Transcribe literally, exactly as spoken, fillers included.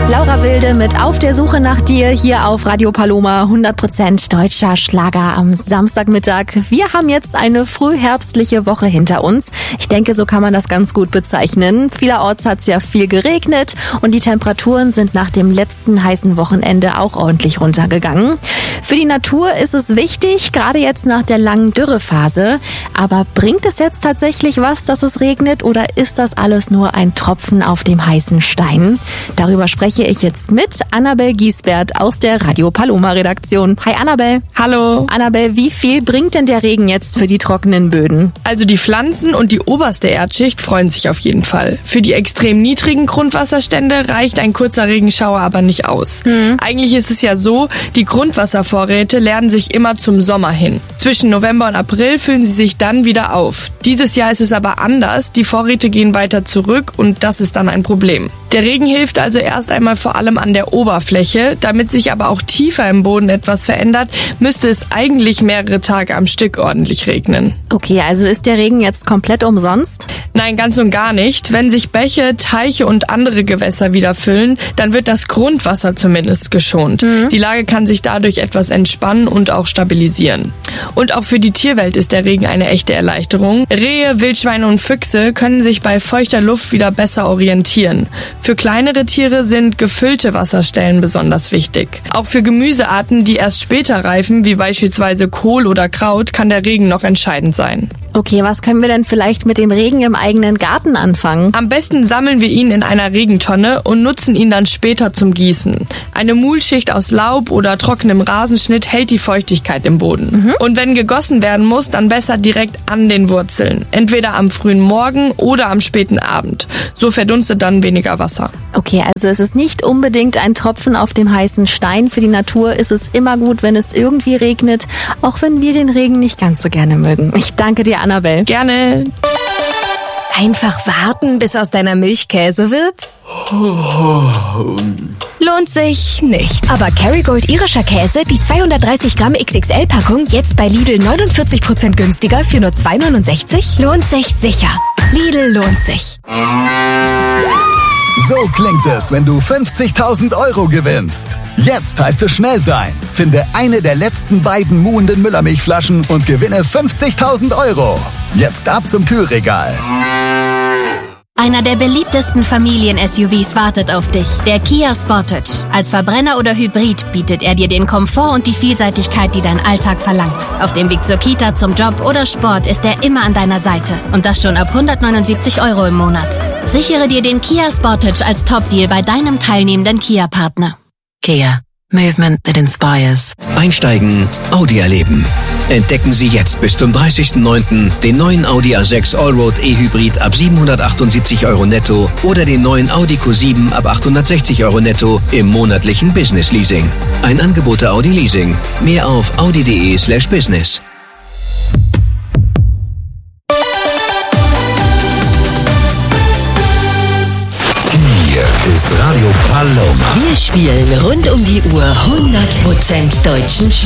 Laura Wilde mit Auf der Suche nach dir hier auf Radio Paloma, hundert Prozent deutscher Schlager am Samstagmittag. Wir haben jetzt eine frühherbstliche Woche hinter uns. Ich denke, so kann man das ganz gut bezeichnen. Vielerorts hat es ja viel geregnet und die Temperaturen sind nach dem letzten heißen Wochenende auch ordentlich runtergegangen. Für die Natur ist es wichtig, gerade jetzt nach der langen Dürrephase. Aber bringt es jetzt tatsächlich was, dass es regnet, oder ist das alles nur ein Tropfen auf dem heißen Stein? Darüber spreche ich jetzt mit Annabel Giesbert aus der Radio Paloma Redaktion. Hi Annabel. Hallo. Annabel, wie viel bringt denn der Regen jetzt für die trockenen Böden? Also die Pflanzen und die oberste Erdschicht freuen sich auf jeden Fall. Für die extrem niedrigen Grundwasserstände reicht ein kurzer Regenschauer aber nicht aus. Hm. Eigentlich ist es ja so, die Grundwasservorräte leeren sich immer zum Sommer hin. Zwischen November und April füllen sie sich dann wieder auf. Dieses Jahr ist es aber anders. Die Vorräte gehen weiter zurück und das ist dann ein Problem. Der Regen hilft also erst einmal vor allem an der Oberfläche. Damit sich aber auch tiefer im Boden etwas verändert, müsste es eigentlich mehrere Tage am Stück ordentlich regnen. Okay, also ist der Regen jetzt komplett umsonst? Nein, ganz und gar nicht. Wenn sich Bäche, Teiche und andere Gewässer wieder füllen, dann wird das Grundwasser zumindest geschont. Mhm. Die Lage kann sich dadurch etwas entspannen und auch stabilisieren. Und auch für die Tierwelt ist der Regen eine echte Erleichterung. Rehe, Wildschweine und Füchse können sich bei feuchter Luft wieder besser orientieren. Für kleinere Tiere sind gefüllte Wasserstellen besonders wichtig. Auch für Gemüsearten, die erst später reifen, wie beispielsweise Kohl oder Kraut, kann der Regen noch entscheidend sein. Okay, was können wir denn vielleicht mit dem Regen im eigenen Garten anfangen? Am besten sammeln wir ihn in einer Regentonne und nutzen ihn dann später zum Gießen. Eine Mulschicht aus Laub oder trockenem Rasenschnitt hält die Feuchtigkeit im Boden. Mhm. Und wenn gegossen werden muss, dann besser direkt an den Wurzeln. Entweder am frühen Morgen oder am späten Abend. So verdunstet dann weniger Wasser. Okay, also es ist nicht unbedingt ein Tropfen auf dem heißen Stein. Für die Natur ist es immer gut, wenn es irgendwie regnet, auch wenn wir den Regen nicht ganz so gerne mögen. Ich danke dir, Annabel. Gerne. Einfach warten, bis aus deiner Milch Käse wird? Lohnt sich nicht. Aber Kerrygold irischer Käse, die zweihundertdreißig Gramm X X L-Packung, jetzt bei Lidl neunundvierzig Prozent günstiger für nur zwei neunundsechzig? Lohnt sich sicher. Lidl lohnt sich. So klingt es, wenn du fünfzigtausend Euro gewinnst. Jetzt heißt es schnell sein. Finde eine der letzten beiden muhenden Müllermilchflaschen und gewinne fünfzigtausend Euro. Jetzt ab zum Kühlregal. Einer der beliebtesten Familien-S U Vs wartet auf dich, der Kia Sportage. Als Verbrenner oder Hybrid bietet er dir den Komfort und die Vielseitigkeit, die dein Alltag verlangt. Auf dem Weg zur Kita, zum Job oder Sport ist er immer an deiner Seite. Und das schon ab hundertneunundsiebzig Euro im Monat. Sichere dir den Kia Sportage als Top-Deal bei deinem teilnehmenden Kia-Partner. Kia. Movement that inspires. Einsteigen, Audi erleben. Entdecken Sie jetzt bis zum dreißigsten neunten den neuen Audi A sechs Allroad E-Hybrid ab siebenhundertachtundsiebzig Euro netto oder den neuen Audi Q sieben ab achthundertsechzig Euro netto im monatlichen Business Leasing. Ein Angebot der Audi Leasing. Mehr auf audi.de slash business. Hier ist Radio Paloma. Wir spielen rund um die Uhr hundert Prozent deutschen Schlager.